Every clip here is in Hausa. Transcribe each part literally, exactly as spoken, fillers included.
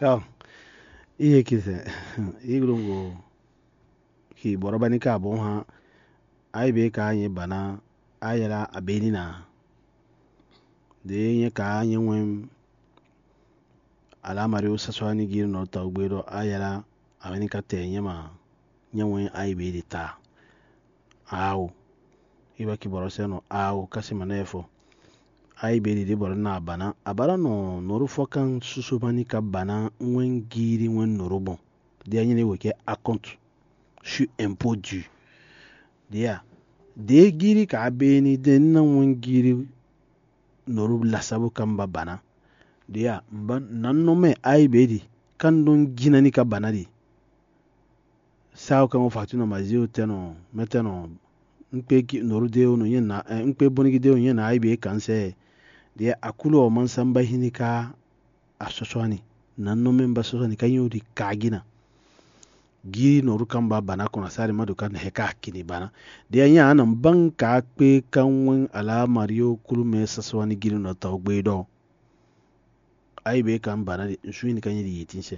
to iye kise igrungo ki borobani ka bon ha ai be ka anye bana ayala abeni na de nye ka anye wem alamari usaswani gir no ta ugbero ayala abeni ka te nyema nyewen ai be di ta awo iba ki borose no awo kasi manefo ai be di boro na bana abara no noru fokan susumani ka bana wen giri wen norobon de anye ne woke account su impôt du dia de giri ka beni de nan wen giri noru lasabu kamba bana dia mban nan no me ai be di kan don gina ni ka bana di sao kan faktu no mazio teno meteno nkpe noru de no yen na nkpe bonigi de yen na ai be kan se dia akulo man samba hinika asoswani nan no me mba soswani kan yodi kagina giri noru kamba bana kona sari madu kan heka kini bana dia nya nan ban ka kpe kan wen ala mario kulu me soswani giri no taw gbe do ai be kan bana di nsuini kan yidi yitinse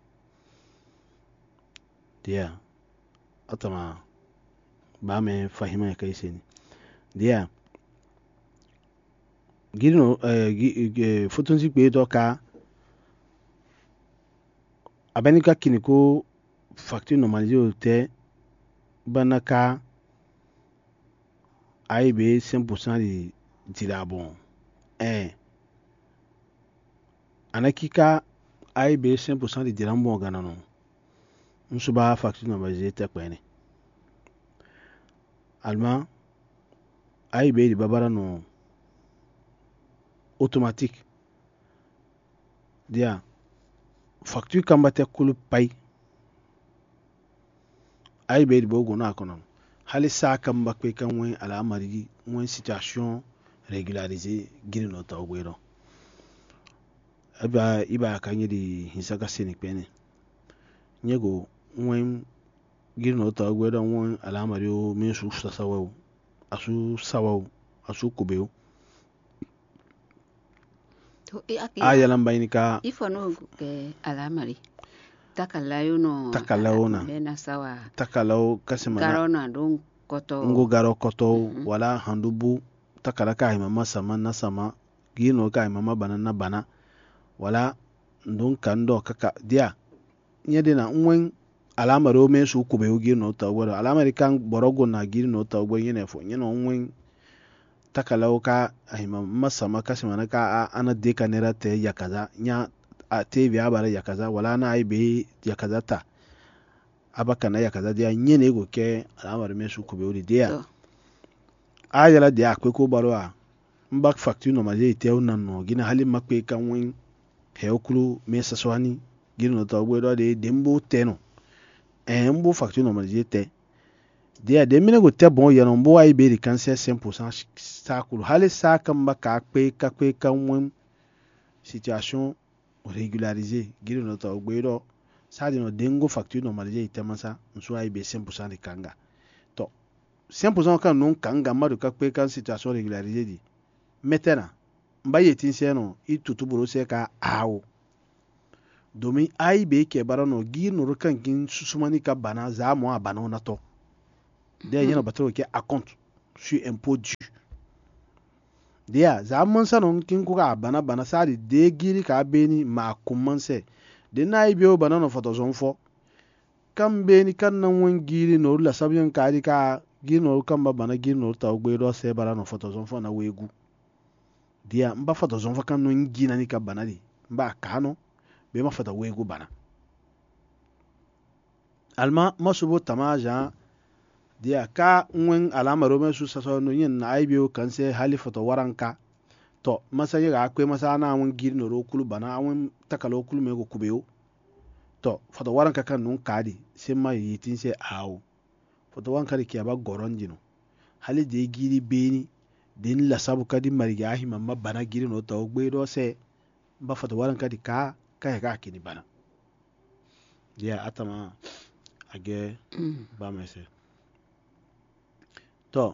dia atama ba me fahima kai seni dia giri no eh, fotonsi gbe do ka abeni ka kini ko facture normalisé te bana ka ai be cent pour cent di dira bon eh anakika ai be cent pour cent di dira bon gana no nsuba facture normalisé te kwene alma ai be di babara no automatique dia facture kamba te kulu pay ai be di bogo na kono hali sa kamba kwe kan wen alamari wen situation régularisée giri no taw gwero aba iba kan yidi hisaka seni kwene nyego wen giri no taw gwero wen alamari o men su sasawo asu sawo asu kubeo to e ake aya lambaini ka ifo no ke alamari takalayo no takalayo na bena sawa takalayo kasimana garo na don koto ngo garo koto Mhm. wala handubu takala ka hima sama na sama gino ka hima bana na bana wala ndon kando kaka dia nyede na nwen alamari o men su kubeo gino taw gwero alamari kan borogo na gino taw gwe yene fo nyeno nwen takalaw ka ahima masama kasimana ka ana de kanera te yakaza nya a te bi abara yakaza wala na ai be yakaza ta abaka na yakaza dia nyene go ke alamar me su ko be odi dia to ayala dia akwe ko baro a mbak facture no maje te unan no gina hali makwe kan wen he okulu me saswani gina no to gwe do de dembo teno e mbo facture no maje te dia de mine go te bon yano mbo ai be ri kan cent pour cent sa kulu hali sa kan ba ka kwe ka kwe kan wen situation régularisée gina no to gwe do sa di no dengo facture no maje te masa nso ai be cent pour cent de kanga to cent pour cent kan non kanga madu ka kwe kan situation régularisée di metena mba yetin se no i tutuburo se ka awo domin ai be ke bara no gi no kan kin susumani ka bana za mo a bana na to de yana batoro ke account sur impôt dû dia za mun sanon kin ku ka bana bana sadi de giri ka beni ma kumanse de na ibe o bana no foto zonfo kan beni kan nan won giri no la sabyan ka di ka giri no kan ba bana giri no ta ogbe do se bara no foto zonfo na wegu dia mba foto zonfo kan no ngina ni ka bana di mba kano be ma foto wegu bana alma masubo tamaja dia ka nwen alama rome su saso no yin na aibio kan se hali foto waranka to masa yiga akwe masa na won giri no rokulu bana won takalo kulu me go kubeo to foto waranka kan nun kadi se ma yitin se awo foto waranka ki aba goronjino hali de giri beni den la sabu kadi marigi ahi mamma bana giri no to gbe do se ba foto waranka di ka ka ka kini bana dia atama age ba mese to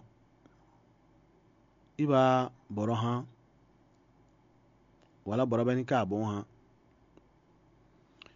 iba boro ha wala boro bani ka bon ha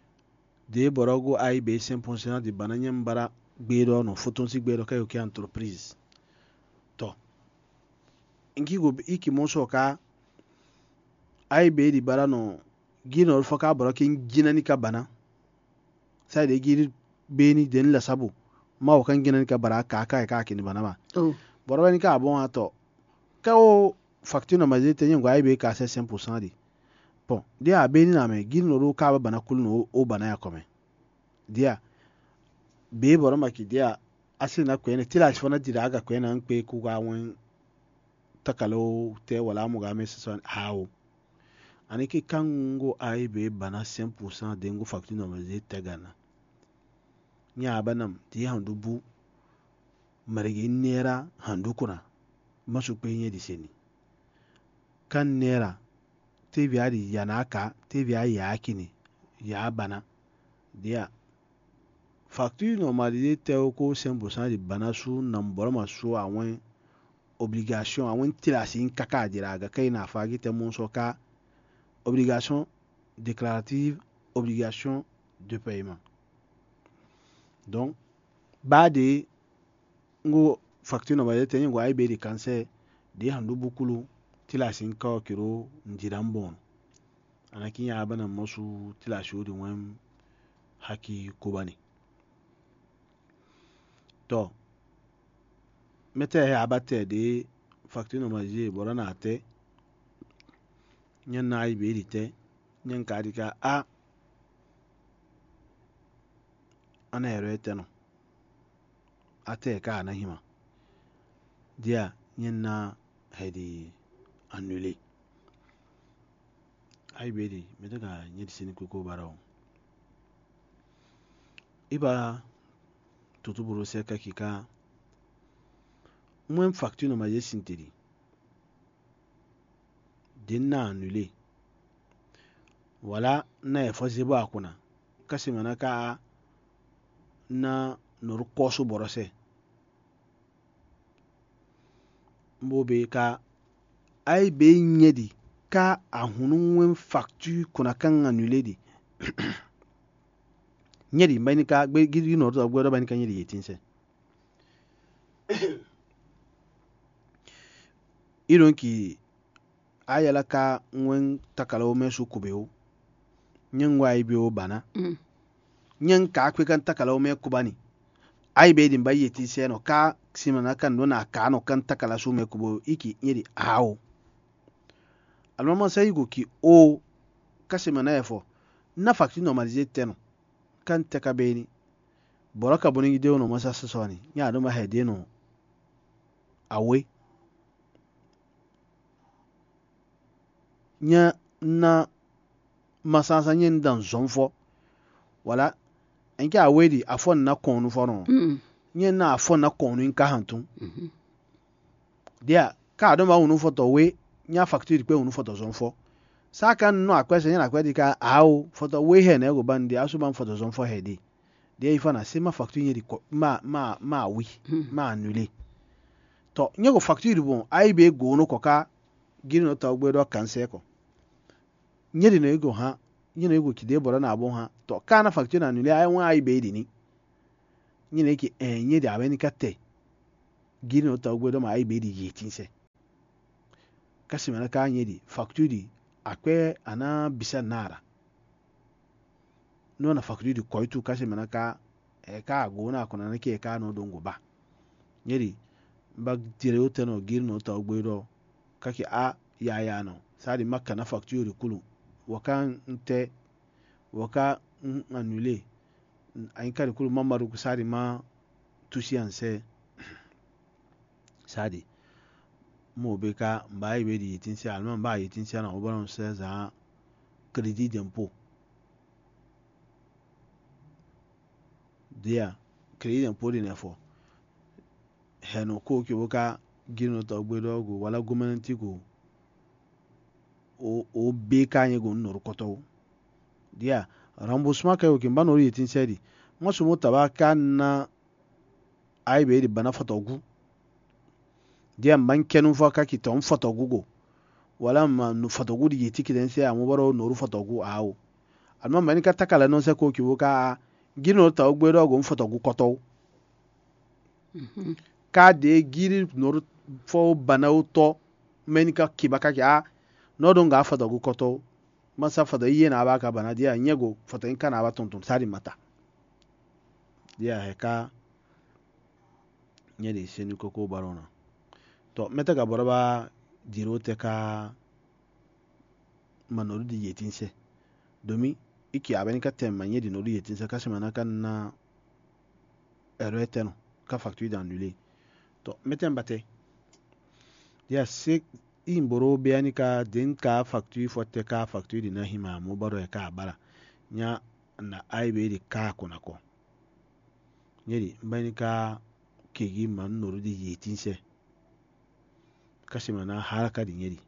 de borogo ai be cem pour cent di bana nyem bara gbedo no foton si gbedo kayo ki entreprise to inki go iki monso ka ai be di bara no gino fo ka boro kin gina ni ka bana sai de giri beni den la sabu ma o kan gina ni ka bara ka ka ka kin bana ba oh boro ni ka bon ato ka o facture no maje tenye ngo ai be ka cem pour cent di bon dia beni na me gino ro ka bana kul no o bana ya kome dia be boro maki dia asi na kwene tila shona dira aga kwene an kwe ku ga won takalo te wala mu ga mesi son hawo aniki kango ai be bana cem pour cent de ngo facture no maje tagana nya banam ti handu bu marigi nera handu kuna masu kwenye di seni kan nera te biari yanaka te biari yakini ya bana dia facture normalisée teo ko cem pour cent di bana su nan boroma su awon obligation awon tilasi kaka dira ga kai na fagi te mun so ka obligation déclarative obligation de paiement donc ba de ngo facture normalisée te ngo ai be di kanse di handu bukulu tilasi ka kiro ndiran bon anakin ya bana musu tilasi odi wan haki kubani to mete ya abate de facture normalisée bora na te nyen na ai be te nyen ka dika a ana ero eteno ate ka na hima dia nyen na hedi annulé ai be di mete ka nyen sini ko barawo iba tutuburu seka kika mwen facture normalisée sintiri din na annulé wala na e fosi ba kuna kasi mana ka na nor koso borose mbobe ka ai be nyedi ka ahunu mwen facture kuna kan annulé di nyedi mbani ka gbe gidi no to gbe do bani kan nyedi yetinse iron ki ayala ka nwen takalo me su kubeo nyen wa ibeo bana mm. nyen ka kwe kan takalo me kubani ai be din baye ti se no ka simana kan no na ka no kan takala su me kubo iki nyedi awo almama sai go ki o kasimana efo na facture normalisée teno kan taka beni boraka boni gide no masa sasoni nya do ma hede no awe nya na masasa nyen dan zonfo wala enke awe di afon na konu fo no mm. nyen na afon na konu in ka hantun mm-hmm. dia ka do ma unu foto we nya facture pe unu foto zonfo saka no akwese nya na kwedi ka awo foto we he na go bandi asu ban foto zonfo hedi dia ifa na sema facture nye di ma ma ma wi mm. ma annulé to nye go facture bon ai be go no koka gini no ta ogbe do kanse ko nye di no ego ha nye no ego kide boro na abon ha to kana facture na annulé ai won ai be di ni nye ne ki eh nye di abeni ka te gini no ta ogbe do ma ai be di yetinse kasi mana ka nye di facture di akwe ana bisa nara no na facture di koitu kasi mana ka e ka go na kuna na ke ka no dongo ba nyeri ba dire o teno gir no ta ogbe do kaki a ya ya no sadi makka na facture kulu wakan nte waka annulé ayin kari kulu mamaru ku sadi ma tusi anse sadi mo be ka mba ibe di yitinsi alman ba yitinsi na obaron se za crédit d'impôt dia crédit d'impôt di nefo heno ko ke boka gino to gbedo go wala gwamnati go o o be ka nye go nnoro koto dia remboursement kayo ke mbano yitinsi di mo su mutaba kan na aibe di bana fotogu dia man kenun fo ka ki ton fotogu go wala ma nu fotogu di yiti kidan sai amu baro noru fotogu awo alma mani ka takala non se ko ki ka gino ta ogbe do go mfoto gu koto Mhm. ka de giri nor fo banaw to mani ka kibaka ya no don ga foto gu koto masa foto iye na baka bana dia nyego foto in kana ba tonton sari mata dia he ka nyedi seni koko barona to meta ga boraba diro te ka manoru di yetinse domin iki abin ka tem manye di noru yetinse ka shima na kan na ero eteno ka facture d'annulé to meten bate dia se in boro bayani ka den ka facture fotte ka facture di na hima mo baro e ka bara nya na aibe di ka kuna ko nyedi mbani ka kegi man noru di yetinse ka shima na haraka di nyedi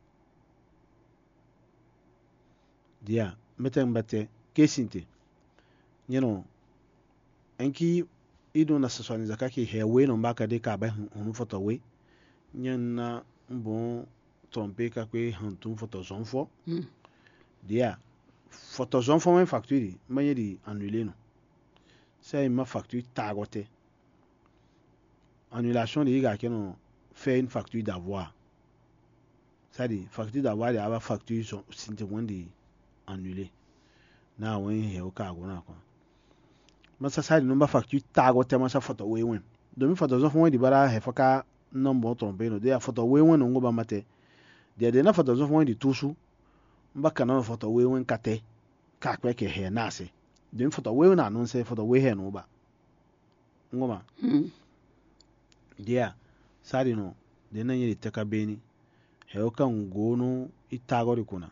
dia meten bate kesinte nyeno enki ido na saswani zakaki hewe no mbaka de ka ba hunu foto we nyen na mbon trompe ka kwe hantum foto zonfo Mm. dia foto zonfo men facture manye di annulé no sai ma facture tagote annulation de yiga keno fait une facture d'avoir ça dit facture d'avoir de aba facture so sinte wandi annulé na wen he o ka gona ko masa sai no ba facture tagote masa foto we wen domin foto zonfo wen di bara he faka nombo trompe no dia foto we wen ngo ba mate dia de na foto zonfo wen di tusu mbaka na foto we wen kate ka kwe ke he na se domin foto we na non se foto we he no ba ngoma Mm. dia sari no de na yiri teka beni he o kan gono itagori kuna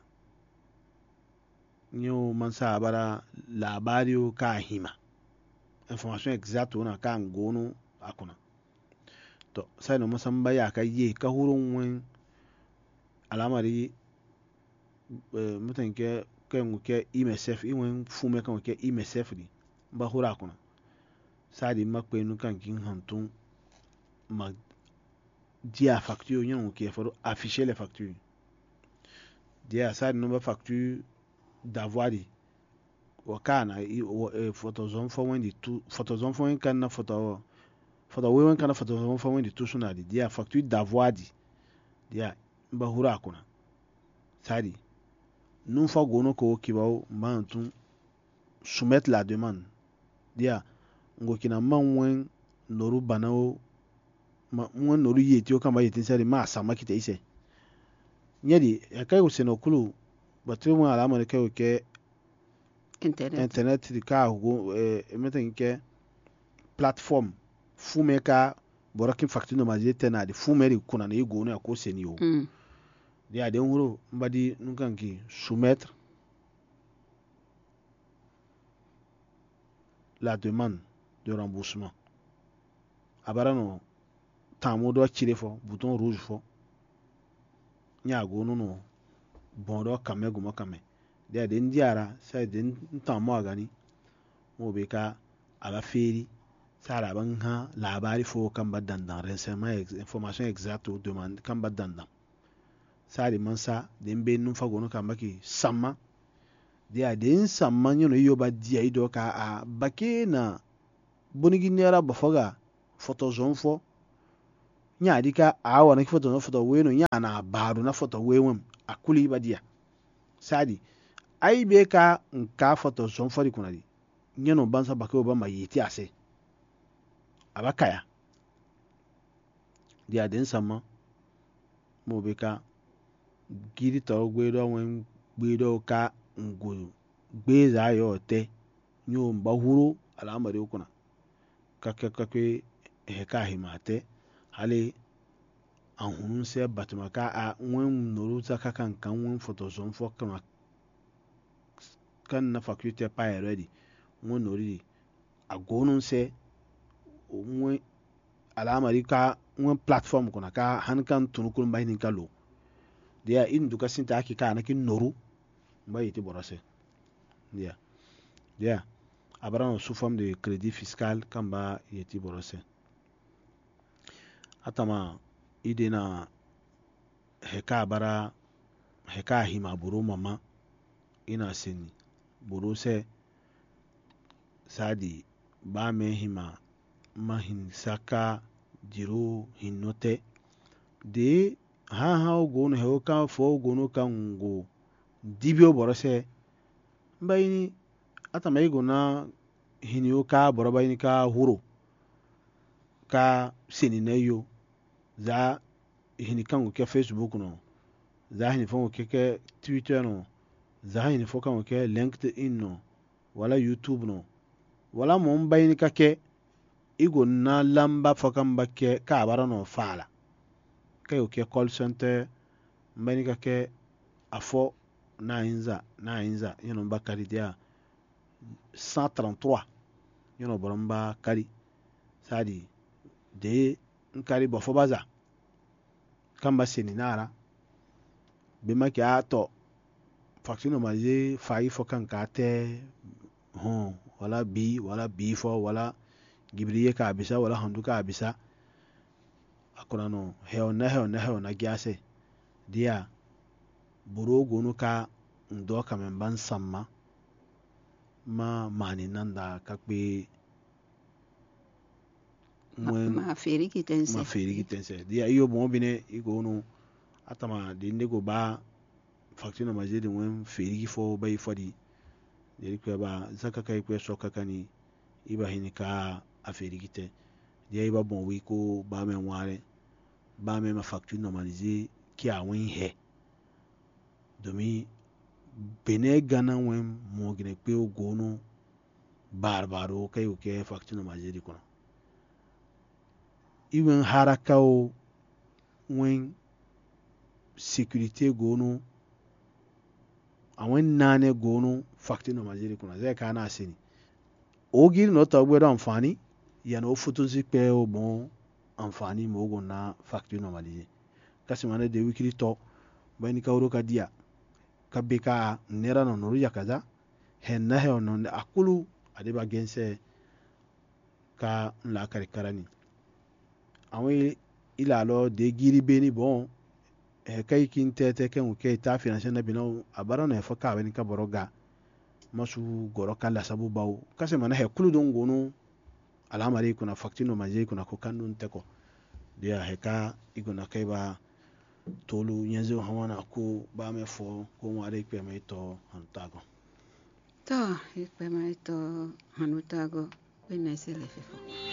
nyo mansa bara labari o ka hima information exact na kan gono akuna to sai no masamba ya ka ye ka hurun wen alamari uh, mutan ke kan ke imsf iwen fume kan ke imsf di ba hura kuna sadi makpe nu kan kin hantun ma dia facture nyon ke foro afficher les factures dia sadi no ba facture d'avoir di wakana i e, photo zone fo wen di tu photo zone fo wen kan na photo photo we wen kan na photo zone fo wen di tu suna di dia facture d'avoir di dia ba hura kuna sadi nun fa gono ko kibaw mantun soumettre la demande dia ngo kina man wen noru banawo ma wen noru yeti o kama yeti sari ma sama kita ise nyedi ya kai ko seno kulu batri mo ala mo kai ke Internet. internet di ka go eh meten ke platform fume ka borakin facture no ma jete na di fume ri kuna ne go no ya ko seni o Mm. dia de huro mbadi nunkan ki soumettre la demande de remboursement abara no tamo do chire fo bouton rouge fo nya go no no bon do kame gumo kame dia de ndiara sai de ntamo agani mo be ka aba feri sara ban ha labari fo kan badandan renseignement information exacte ou demande kan badandan sari mansa de mbe nun fa go no kamaki samma dia de samma nyono yo ba dia ido ka a bakena bonigi nera bafoga photo zonfo nya dika a wana ki photo no photo weno nya na baru na photo wewem akuli badia sadi ai be ka nka photo zonfo di kunadi nyeno bansa bakeo ba mayiti ase abakaya dia den sama mo be ka giri to gbedo wen gbedo ka ngo gbeza yo te nyo mbahuro alamari kuna kake kake he ka himate hali an hunun se batuma ka a wen noru zaka kan kan wen photo zone fo kan kan na faculty pa ready wen nori a gonun se wen alamari ka wen platform kuna ka han kan tunukul mai nin kalo dia in duka sinta aki ka na kin noru mai ti borose dia dia abran sous forme de crédit fiscal kamba yeti borose atama idena heka bara heka hima buru mama ina seni borose sadi ba me hima mahin saka jiro hinnote de ha ha gono he ka fo gono ka ngo dibio borose bayni atama igo na hinio ka boro bayni ka huro ka seni na yo za hini kango ke Facebook no za hini fongo ke ke Twitter no za hini fo kango ke LinkedIn no wala YouTube no wala mon bayni ka ke igo na lamba fo kan bakke ka bara no fala kayo ke call center bayni ka ke afo na inza na inza yino bakari dia cent trente-trois yino boromba kari sadi de nkari bofo baza kamba seni nara bima ki ato faksino maje fayi fo kan ka te hon wala bi wala bi fo wala gibriye ka bisa wala handu ka bisa akona no heo na heo na heo na gyase dia buru gonu ka ndo kamen ban samma ma mani nanda kakbe mwen ma feri kitense ma feri kitense dia iyo bon bine igonu atama de ndego ba faktino maje de wen feri fo bay fodi de ko ba zaka kay ko so kakani iba hinika aferi kite dia iba bon wi ko ba men ware ba men ma facture normalisé ki a wen he domi bene gana wen mo gine pe o gono barbaro kay o ke facture normalisé di kono iwen haraka o wen sécurité gono awen nane gono facture normalisé di kono zai kana asini o giri no ta gbe amfani yana o photosi pe o bon amfani mo go na facture normalisé kasi mana de wikiri to bani ka wuro ka dia ka be ka nera no no ya kaza hen na he no akulu adeba gense ka la kari karani awe ila lo de giri beni bon e kai kin tete ken ke ta financier na bino abara na fo ka bani ka boroga masu goro kala sabu bawo kasi mana he kulu don gono alamari kuna facture normalisé kuna ko kanun teko dia heka igona kai ba tolu nyezo hawana ko ba me fo ko ware pe me to hantago to ikpe ma to hanutago benese le fefo